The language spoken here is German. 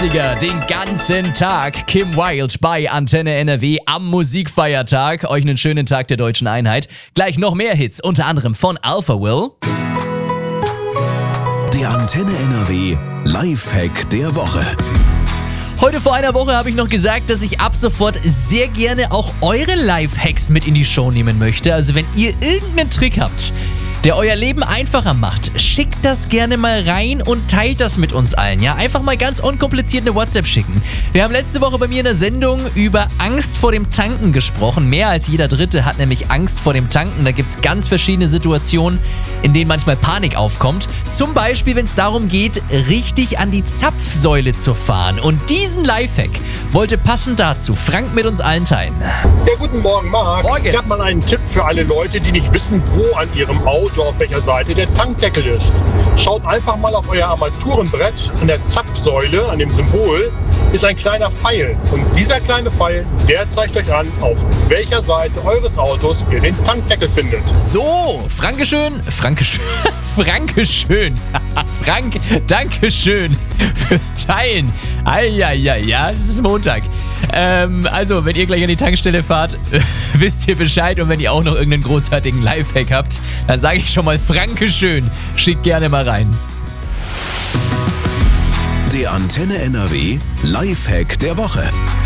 80er den ganzen Tag. Kim Wilde bei Antenne NRW am Musikfeiertag. Euch einen schönen Tag der Deutschen Einheit. Gleich noch mehr Hits, unter anderem von Alpha Will. Der Antenne NRW Lifehack der Woche. Heute vor einer Woche habe ich noch gesagt, dass ich ab sofort sehr gerne auch eure Lifehacks mit in die Show nehmen möchte. Also wenn ihr irgendeinen Trick habt, der euer Leben einfacher macht, schickt das gerne mal rein und teilt das mit uns allen. Ja, einfach mal ganz unkompliziert eine WhatsApp schicken. Wir haben letzte Woche bei mir in der Sendung über Angst vor dem Tanken gesprochen. Mehr als jeder Dritte hat nämlich Angst vor dem Tanken. Da gibt es ganz verschiedene Situationen, in denen manchmal Panik aufkommt. Zum Beispiel, wenn es darum geht, richtig an die Zapfsäule zu fahren. Und diesen Lifehack wollte passend dazu Frank mit uns allen teilen. Ja, guten Morgen, Marc. Morgen. Ich habe mal einen Tipp für alle Leute, die nicht wissen, wo an ihrem Auto, auf welcher Seite der Tankdeckel ist. Schaut einfach mal auf euer Armaturenbrett. An der Zapfsäule, an dem Symbol, ist ein kleiner Pfeil. Und dieser kleine Pfeil, der zeigt euch an, auf welcher Seite eures Autos ihr den Tankdeckel findet. So, Frankeschön. Frank, Dankeschön fürs Teilen. Ja, es ist Montag. Also, wenn ihr gleich an die Tankstelle fahrt, wisst ihr Bescheid. Und wenn ihr auch noch irgendeinen großartigen Lifehack habt, dann sage ich schon mal Frankeschön. Schickt gerne mal rein. Der Antenne NRW Lifehack der Woche.